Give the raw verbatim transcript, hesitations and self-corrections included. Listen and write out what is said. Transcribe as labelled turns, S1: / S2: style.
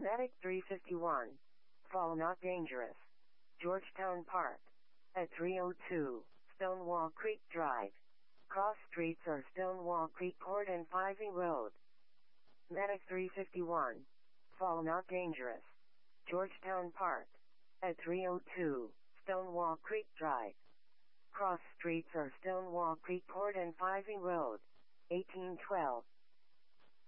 S1: Medic three fifty-one. Fall not dangerous. Georgetown Park. At three oh two, Stonewall Creek Drive. Cross streets are Stonewall Creek Court and Fyvie Road. Medic three fifty-one. Fall not dangerous. Georgetown Park. At three oh two, Stonewall Creek Drive. Cross streets are Stonewall Creek Court and Fyvie Road. eighteen twelve.